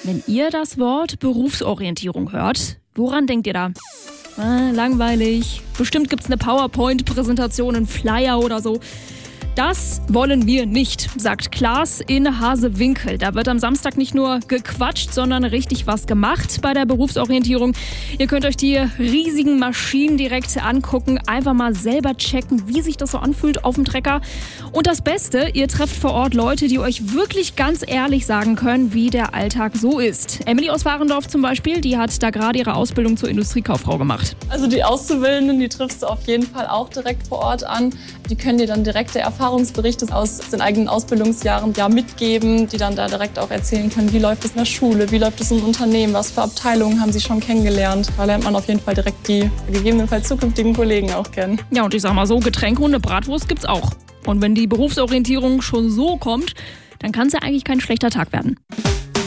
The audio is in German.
Wenn ihr das Wort Berufsorientierung hört, woran denkt ihr da? Langweilig. Bestimmt gibt's eine PowerPoint-Präsentation, einen Flyer oder so. Das wollen wir nicht, sagt Klaas in Hasewinkel. Da wird am Samstag nicht nur gequatscht, sondern richtig was gemacht bei der Berufsorientierung. Ihr könnt euch die riesigen Maschinen direkt angucken, einfach mal selber checken, wie sich das so anfühlt auf dem Trecker. Und das Beste, ihr trefft vor Ort Leute, die euch wirklich ganz ehrlich sagen können, wie der Alltag so ist. Emily aus Warendorf zum Beispiel, die hat da gerade ihre Ausbildung zur Industriekauffrau gemacht. Also die Auszubildenden, die triffst du auf jeden Fall auch direkt vor Ort an. Die können dir dann direkte Erfahrungsberichte aus den eigenen Ausbildungsjahren mitgeben, die dann da direkt auch erzählen können, wie läuft es in der Schule, wie läuft es im Unternehmen, was für Abteilungen haben sie schon kennengelernt. Da lernt man auf jeden Fall direkt die gegebenenfalls zukünftigen Kollegen auch kennen. Ja, und ich sag mal so, Getränke und eine Bratwurst gibt's auch. Und wenn die Berufsorientierung schon so kommt, dann kann es ja eigentlich kein schlechter Tag werden.